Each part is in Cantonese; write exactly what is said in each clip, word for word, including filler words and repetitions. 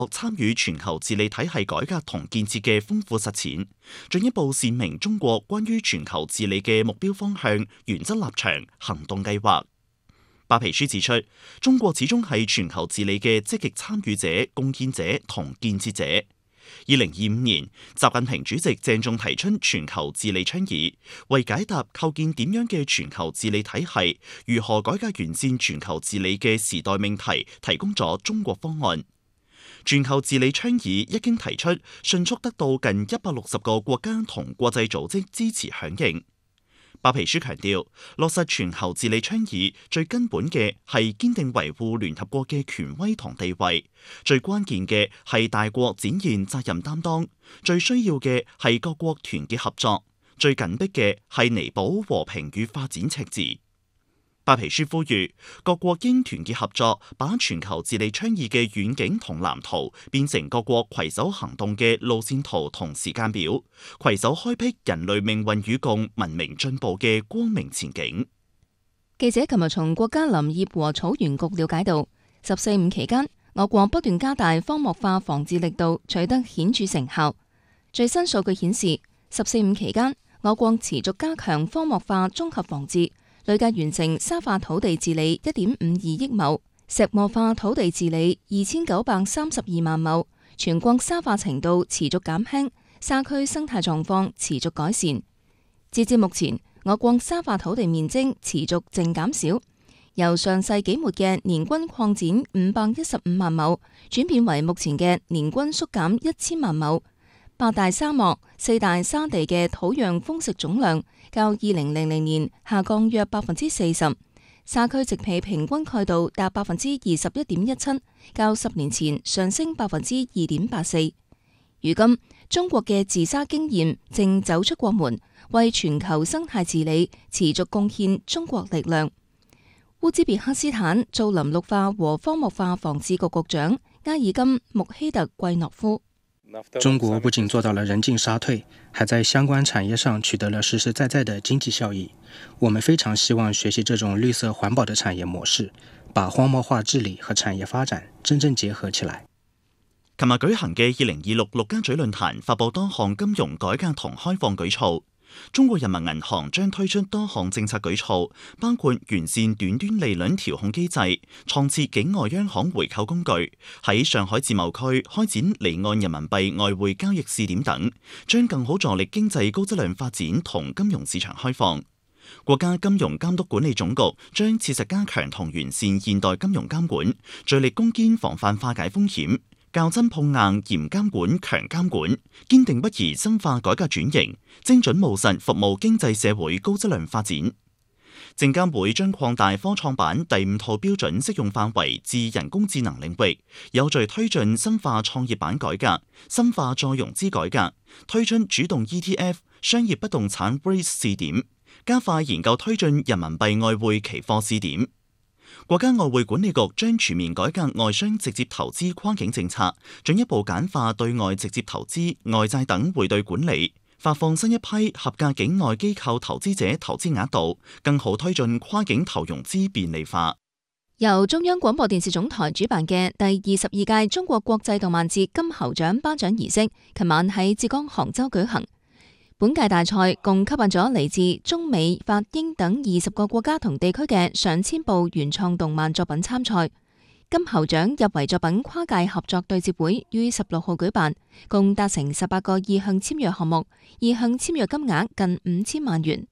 參與全球治理體系改革同建設嘅豐富實踐，進一步闡明中國關於全球治理嘅目標方向、原則立場、行動計劃。白皮書指出，中國始終係全球治理嘅積極參與者、貢獻者同建設者。二零二五年，習近平主席鄭重提出全球治理倡議，為解答構建點樣嘅全球治理體系、如何改革完善全球治理嘅時代命題，提供咗中國方案。全球治理倡議一經提出，迅速得到近一百六十個國家同國際組織支持響應。白皮書強調，落實全球治理倡議最根本嘅係堅定維護聯合國嘅權威同地位，最關鍵嘅係大國展現責任擔當，最需要嘅係各國團結合作，最緊迫嘅係彌補和平與發展赤字。白皮書呼籲各國應團結合作，把全球治理倡議嘅遠景同藍圖變成各國攜手行動嘅路線圖同時間表，攜手開闢人類命運與共、文明進步嘅光明前景。 記者琴日從國家林業和草原局了解到，十四五期間，我國不斷加大荒漠化防治力度，取得顯著成效。最新數據顯示，十四五期間，我國持續加強荒漠化綜合防治。累計完成沙化土地治理一點五二億畝，石漠化土地治理二千九百三十二萬畝，全國沙化程度持續減輕，沙區生態狀況持續改善。截至目前，我國沙化土地面積持續淨減少，由上世紀末嘅年均擴展五百一十五萬畝，轉變為目前嘅年均縮減一千萬畝。八大沙漠、四大沙地嘅土壤豐食總量較二零零零年下降約百分之四十，沙區植被平均蓋度達百分之二十一點一七，較十年前上升百分之二點八四。如今，中國嘅治沙經驗正走出國門，為全球生態治理持續貢獻中國力量。烏茲別克斯坦造林綠化和荒漠化防治局局長埃爾金穆希特季諾夫。 中國不僅做到了人進沙退，還在相關產業上取得了實實在在的經濟效益。我們非常希望學習這種綠色環保的產業模式，把荒漠化治理和產業發展真正結合起來。 琴日舉行嘅二零二六陸家嘴論壇發佈多項金融改革同開放舉措。中國人民銀行將推出多項政策舉措，包括完善短端利率調控機制、創設境外央行回購工具、喺上海自貿區開展離岸人民幣外匯交易試點等，將更好助力經濟高質量發展同金融市場開放。國家金融監督管理總局將切實加強同完善現代金融監管，聚力攻堅防範化解風險。較真碰硬，嚴監管、強監管，堅定不移深化改革轉型，精準務實服務經濟社會高質量發展。證監會將擴大科創板第五套標準適用範圍至人工智能領域，有序推進深化創業板改革、深化再融資改革，推出主動 E T F、商業不動產 REITs 試點，加快研究推進人民幣外匯期貨試點。國家外匯管理局將全面改革外商直接投資跨境政策，進一步簡化對外直接投資、外債等匯兌管理，發放新一批合格境外機構投資者投資額度，更好推進跨境投融資便利化。 由中央廣播電視總台主辦嘅第二十二屆中國國際動漫節金猴獎頒獎儀式，琴晚喺浙江杭州舉行。本屆大賽共吸引咗嚟自中美法英等二十個國家同地區嘅上千部原創動漫作品參賽。金猴獎入圍作品跨界合作對接會於十六號舉辦，共達成十八個意向簽約項目，意向簽約金額近五千萬元。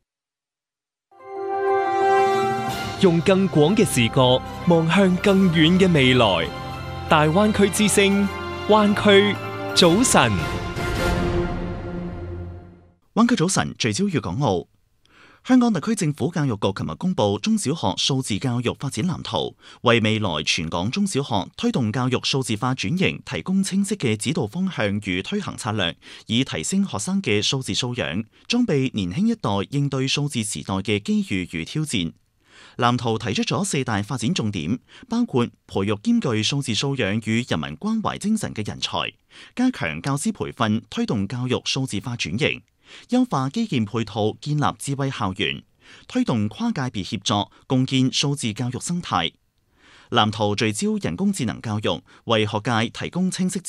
用更廣嘅視角望向更遠嘅未來，大灣區之聲，灣區早晨。 灣區早晨聚焦粵港澳。香港特區政府教育局琴日公布中小學數字教育發展藍圖，為未來全港中小學推動教育數字化轉型提供清晰嘅指導方向與推行策略，以提升學生嘅數字素養，裝備年輕一代應對數字時代嘅機遇與挑戰。藍圖提出咗四大發展重點，包括培育兼具數字素養與人民關懷精神嘅人才，加強教師培訓，推動教育數字化轉型，優化基建配套，建立智慧校園，推動跨界別協作，共建數字教育生態。 藍圖聚焦人工智能教育，為學界提供清晰